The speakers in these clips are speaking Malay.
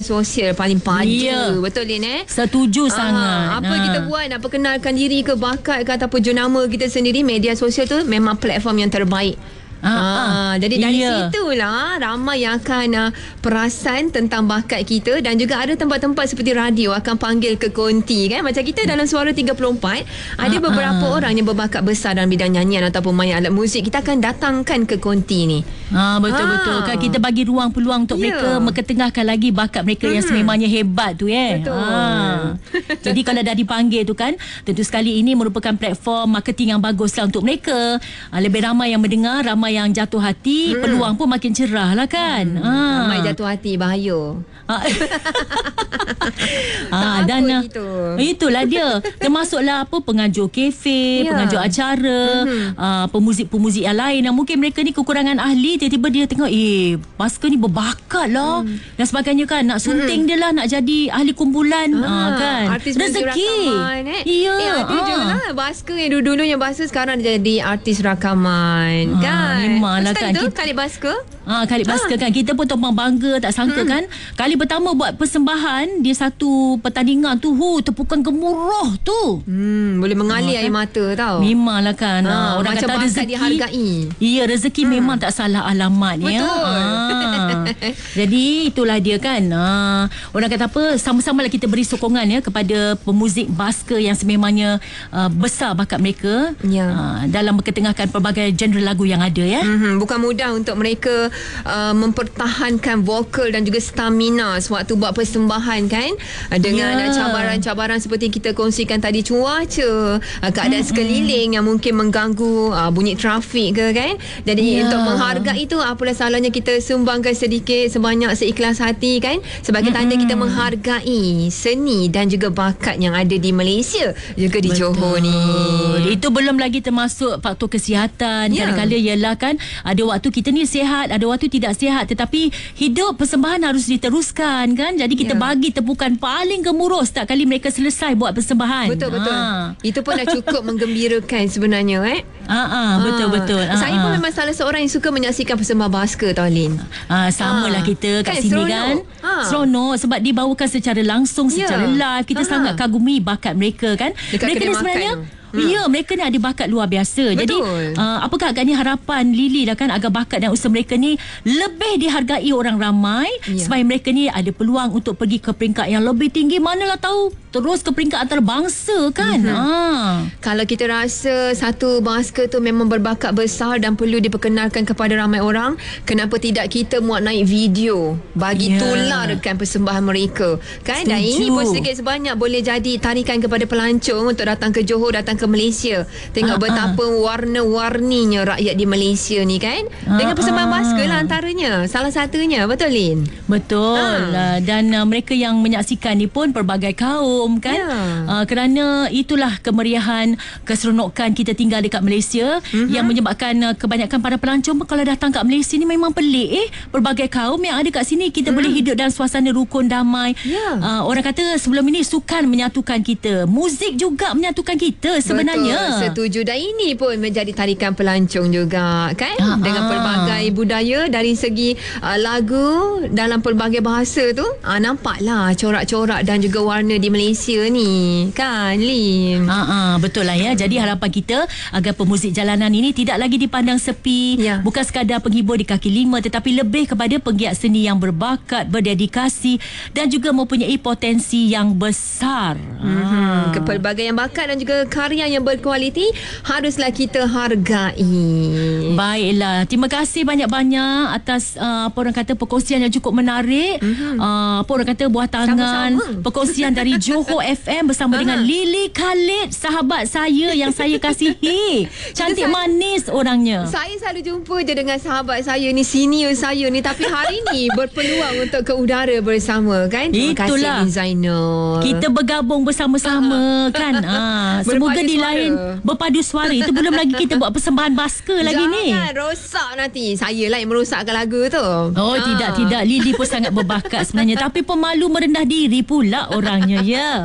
sosial paling padu. Betul Lin Setuju sangat. Apa kita buat nak perkenalkan diri ke, bakat ke ataupun jenama kita sendiri, media sosial tu memang platform yang terbaik. Jadi dari situlah ramai yang akan perasan tentang bakat kita, dan juga ada tempat-tempat seperti radio akan panggil ke konti kan. Macam kita dalam Suara 34 ada beberapa orang yang berbakat besar dalam bidang nyanyian ataupun main alat muzik, kita akan datangkan ke konti ni. Betul-betul kan, kita bagi ruang peluang untuk mereka mengetengahkan lagi bakat mereka yang sememangnya hebat tu Betul. Jadi kalau dah dipanggil tu kan, tentu sekali ini merupakan platform marketing yang baguslah untuk mereka. Lebih ramai yang mendengar, ramai yang jatuh hati, peluang pun makin cerah lah kan. Ramai jatuh hati, bahaya. Dan itulah dia. Termasuklah pengajar kafe, pengajar acara, pemuzik-pemuzik yang lain yang mungkin mereka ni kekurangan ahli, tiba-tiba dia tengok Basker ni berbakat lah dan sebagainya kan, nak sunting dia lah, nak jadi ahli kumpulan kan. Artis rezeki. Ada je lah Basker yang dulu-dulunya Basker, sekarang dia jadi artis rakaman kan. Memanglah kan tu Khalid Basker. Khalid Basker kan, kita pun tumpang bangga, tak sangka kan, kali pertama buat persembahan di satu pertandingan tu, tepukan gemuruh tu. Boleh mengalir air mata tau. Memanglah kan. Orang macam kata rezeki dihargai. Rezeki memang tak salah alamat. Betul. Jadi itulah dia kan. Orang kata apa, sama-samalah kita beri sokongan kepada pemuzik Basker yang sememangnya besar bakat mereka dalam berketengahkan pelbagai genre lagu yang ada Bukan mudah untuk mereka mempertahankan vokal dan juga stamina sewaktu buat persembahan kan, dengan cabaran-cabaran seperti kita kongsikan tadi, cuaca, keadaan sekeliling yang mungkin mengganggu, bunyi trafik ke kan. Jadi untuk menghargai itu, apalah salahnya kita sumbangkan sedikit sebanyak seikhlas hati kan, sebagai tanda kita menghargai seni dan juga bakat yang ada di Malaysia juga di Johor ni. Itu belum lagi termasuk faktor kesihatan. Kadang-kadang ialah kan, ada waktu kita ni sihat, ada waktu tidak sihat, tetapi hidup persembahan harus diteruskan kan. Jadi kita bagi tepukan paling gemuruh setiap kali mereka selesai buat persembahan. Betul-betul. Itu pun dah cukup menggembirakan sebenarnya Betul-betul. Saya pun memang salah seorang yang suka menyaksikan persembahan Basker tau Lin. Samalah kita kat sini kan. Seronok sebab dibawakan secara langsung, secara live. Kita sangat kagumi bakat mereka kan. Mereka ni sebenarnya mereka ni ada bakat luar biasa. Betul. Jadi apakah agaknya harapan Lily lah kan, agar bakat dan usaha mereka ni lebih dihargai orang ramai, supaya mereka ni ada peluang untuk pergi ke peringkat yang lebih tinggi. Manalah tahu terus ke peringkat antarabangsa kan. Kalau kita rasa satu Basker tu memang berbakat besar dan perlu diperkenalkan kepada ramai orang, kenapa tidak kita muat naik video bagi tularkan persembahan mereka kan. Dan ini pun sedikit sebanyak boleh jadi tarikan kepada pelancong untuk datang ke Johor, datang ke Malaysia. Tengok betapa warna-warninya rakyat di Malaysia ni kan, dengan persembahan Basker lah antaranya, salah satunya. Betul Lin? Betul. Dan mereka yang menyaksikan ni pun pelbagai kaum kan. Kerana itulah kemeriahan, keseronokan kita tinggal dekat Malaysia, yang menyebabkan kebanyakan para pelancong kalau datang kat Malaysia ni memang pelik. Pelbagai kaum yang ada kat sini, kita boleh hidup dalam suasana rukun damai. Orang kata sebelum ini sukan menyatukan kita, muzik juga menyatukan kita sebenarnya. Betul, setuju. Dan ini pun menjadi tarikan pelancong juga kan, dengan pelbagai budaya dari segi lagu dalam pelbagai bahasa tu. Nampaklah corak-corak dan juga warna di Malaysia ni kan Lim. Betul lah Jadi harapan kita agar pemuzik jalanan ini tidak lagi dipandang sepi, bukan sekadar penghibur di kaki lima, tetapi lebih kepada penggiat seni yang berbakat, berdedikasi dan juga mempunyai potensi yang besar. Kepelbagaian bakat dan juga karya yang berkualiti haruslah kita hargai. Baiklah, terima kasih banyak-banyak atas orang kata perkongsian yang cukup menarik. Orang kata buah tangan perkongsian dari Johor FM bersama dengan Lily Khalid, sahabat saya yang saya kasihi. Cantik manis orangnya. Saya selalu jumpa je dengan sahabat saya ni, senior saya ni, tapi hari ni berpeluang untuk ke udara bersama kan. Terima kasih Lin Zainal. Kita bergabung bersama-sama kan. Semoga di lain berpadu suara. Itu belum lagi kita buat persembahan Basker lagi ni. Jangan rosak nanti. Saya lah yang merosakkan lagu tu. Tidak. Lily pun sangat berbakat sebenarnya, tapi pemalu merendah diri pula orangnya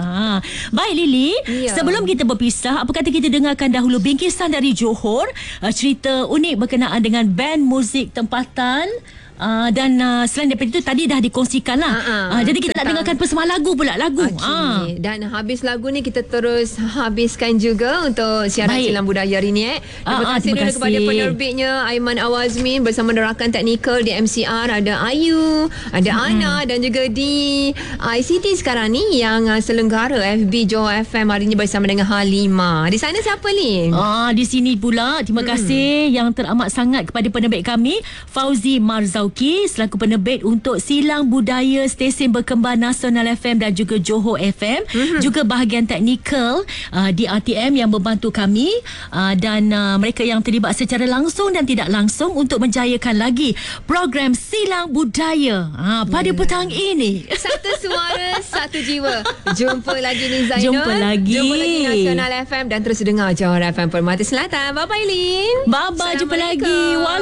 Baik Lily, sebelum kita berpisah, apa kata kita dengarkan dahulu bingkisan dari Johor, cerita unik berkenaan dengan band muzik tempatan Dan selain daripada itu tadi dah dikongsikan lah. Jadi kita nak dengarkan persembahan lagu pula. Okay. Dan habis lagu ni kita terus habiskan juga untuk siaran Silang Budaya hari ni. Terima kasih dulu kepada penerbitnya Aiman Awazmin bersama rakan teknikal di MCR, ada Ayu, ada Ana, dan juga di ICT sekarang ni yang selenggara FB Johor FM hari ni bersama dengan Halimah. Di sana siapa ni? Di sini pula terima kasih yang teramat sangat kepada penerbit kami Fauzi Marzauki selaku penerbit untuk Silang Budaya Stesen Berkembar Nasional FM dan juga Johor FM, juga bahagian teknikal di RTM yang membantu kami, dan mereka yang terlibat secara langsung dan tidak langsung untuk menjayakan lagi program Silang Budaya pada petang ini. Satu suara, satu jiwa. Jumpa lagi ni Zainul. Jumpa lagi Nasional FM dan terus dengar Johor FM Permata Selatan. Bye-bye Lin. Bye-bye, jumpa lagi.